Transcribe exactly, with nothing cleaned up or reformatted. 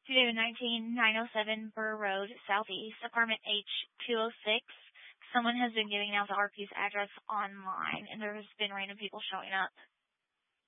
two nineteen nine oh seven Burr Road, Southeast, apartment H two oh six. Someone has been giving out the R P's address online, and there's been random people showing up.